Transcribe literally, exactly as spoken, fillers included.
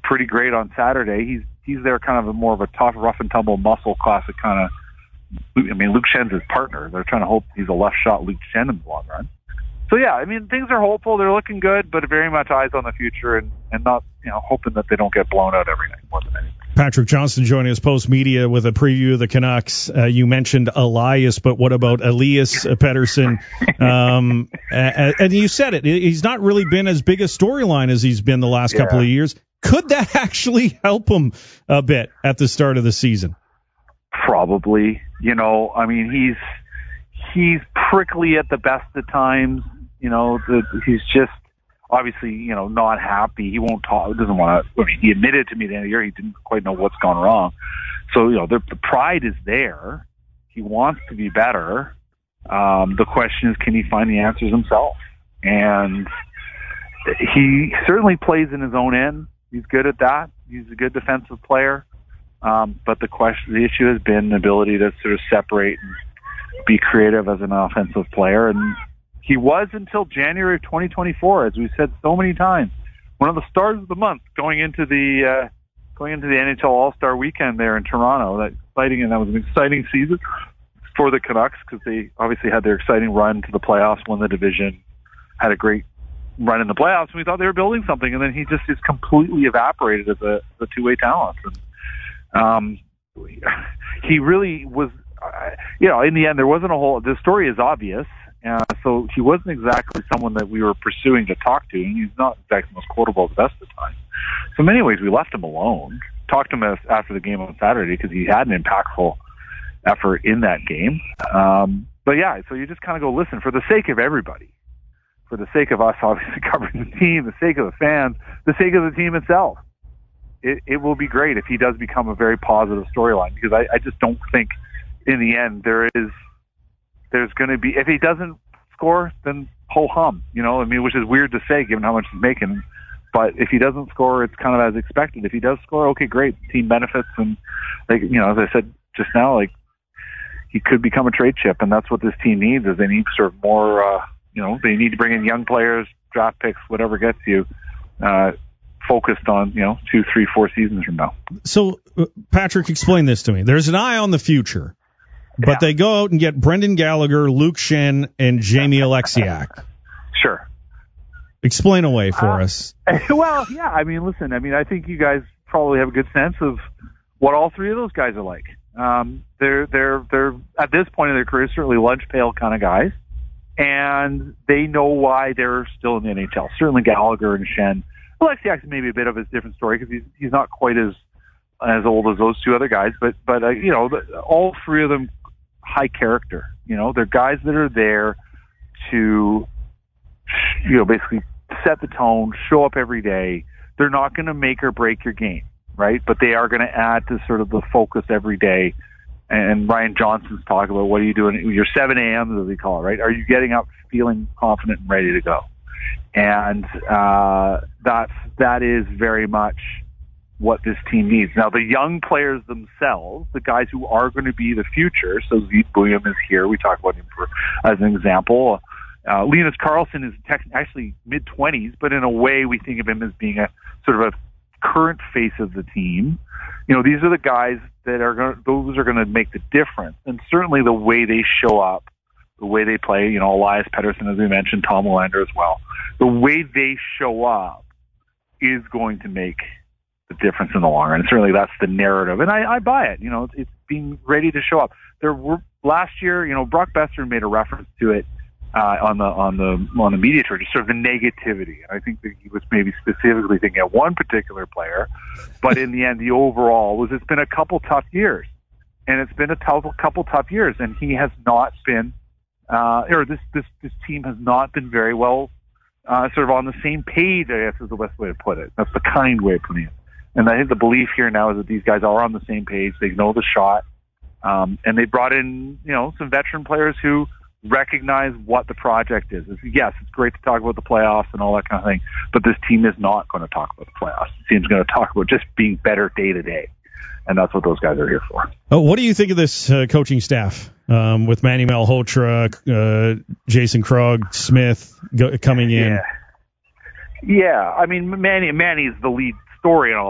pretty great on Saturday. He's he's there kind of a more of a tough, rough and tumble, muscle classic kind of. I mean, Luke Schen's his partner. They're trying to hope he's a left shot Luke Schenn in the long run. So yeah, I mean, things are hopeful. They're looking good, but very much eyes on the future, and, and not, you know, hoping that they don't get blown out every night more than anything. Patrick Johnston joining us post media with a preview of the Canucks. Uh, you mentioned Elias, but what about Elias Pettersson? Um, and, and you said it. He's not really been as big a storyline as he's been the last yeah. couple of years. Could that actually help him a bit at the start of the season? Probably. You know, I mean, he's he's prickly at the best of times. You know, the, he's just obviously, you know, not happy. He won't talk. Doesn't want to. I mean, he admitted to me at the end of the year he didn't quite know what's gone wrong. So, you know, the, the pride is there. He wants to be better. Um, the question is, can he find the answers himself? And he certainly plays in his own end. He's good at that. He's a good defensive player. Um, but the question, the issue has been the ability to sort of separate and be creative as an offensive player. And he was until January of twenty twenty-four, as we've said so many times, one of the stars of the month going into the uh, going into the N H L All-Star Weekend there in Toronto. That exciting, and that was an exciting season for the Canucks because they obviously had their exciting run to the playoffs, won the division, had a great run in the playoffs, and we thought they were building something. And then he just is completely evaporated as a, a two-way talent. And, um, he really was, uh, you know, in the end, there wasn't a whole. The story is obvious. Uh, so he wasn't exactly someone that we were pursuing to talk to, and he's not exactly the most quotable at the best of times. So in many ways, we left him alone. Talked to him after the game on Saturday because he had an impactful effort in that game. Um, but yeah, so you just kind of go, listen, for the sake of everybody, for the sake of us obviously covering the team, the sake of the fans, the sake of the team itself, it, it will be great if he does become a very positive storyline, because I, I just don't think in the end there is There's going to be, if he doesn't score, then ho hum, you know, I mean, which is weird to say given how much he's making. But if he doesn't score, it's kind of as expected. If he does score, okay, great, team benefits. And, like, you know, as I said just now, like, he could become a trade chip. And that's what this team needs, is they need sort of more, uh, you know, they need to bring in young players, draft picks, whatever gets you, uh, focused on, you know, two, three, four seasons from now. So, uh, Patrick, explain this to me. There's an eye on the future. But yeah. They go out and get Brendan Gallagher, Luke Schenn, and Jamie Alexiak. Sure. Explain away for uh, us. Well, yeah, I mean, listen, I mean, I think you guys probably have a good sense of what all three of those guys are like. Um, they're, they're, they're, at this point in their career, certainly lunch pail kind of guys. And they know why they're still in the N H L. Certainly Gallagher and Schenn. Alexiak's maybe a bit of a different story because he's, he's not quite as, as old as those two other guys. But, but, uh, you know, the, all three of them, high character, you know, they're guys that are there to, you know, basically set the tone, show up every day. They're not going to make or break your game, right? But they are going to add to sort of the focus every day. And Ryan Johnson's talk about what are you doing? Your seven a.m. as they call it, right? Are you getting up feeling confident and ready to go? And uh, that's, that is very much what this team needs. Now, the young players themselves, the guys who are going to be the future, so Zeke Buium is here. We talk about him for, as an example. Uh, Linus Karlsson is tech, actually mid-twenties, but in a way we think of him as being a sort of a current face of the team. You know, these are the guys that are going to, those are going to make the difference. And certainly the way they show up, the way they play, you know, Elias Pettersson, as we mentioned, Tom Willander as well. The way they show up is going to make the difference in the long run. And certainly that's the narrative. And I, I buy it. You know, it's, it's being ready to show up. There were last year, you know, Brock Besser made a reference to it uh, on the on the on the media tour, just sort of the negativity. I think that he was maybe specifically thinking of one particular player, but in the end, the overall was it's been a couple tough years, and it's been a tough, couple tough years, and he has not been, uh, or this this this team has not been very well, uh, sort of on the same page, I guess is the best way to put it. That's the kind way of putting it. And I think the belief here now is that these guys are on the same page. They know the shot. Um, and they brought in, you know, some veteran players who recognize what the project is. It's, yes, it's great to talk about the playoffs and all that kind of thing, but this team is not going to talk about the playoffs. The team's going to talk about just being better day to day. And that's what those guys are here for. Oh, what do you think of this uh, coaching staff um, with Manny Malhotra, uh, Jason Krog, Smith go, coming in? Yeah. yeah, I mean, Manny Manny's the lead story and all